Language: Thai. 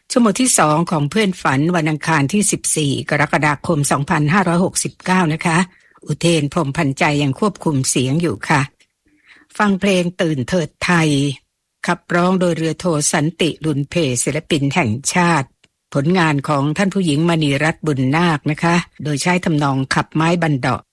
ชั่วโมงที่2ของเพื่อนฝันวันอังคารที่14กรกฎาคม2569นะคะอุเทนพรหมพันธุ์ใจยังควบคุมเสียงอยู่ค่ะฟังเพลงตื่นเถิดไทยขับร้องโดยเรือโทสันติลุนเพศิลปินแห่งชาติผลงานของท่านผู้หญิงมณีรัตน์บุญนาคนะคะโดยใช้ทำนองขับไม้บันเดาะ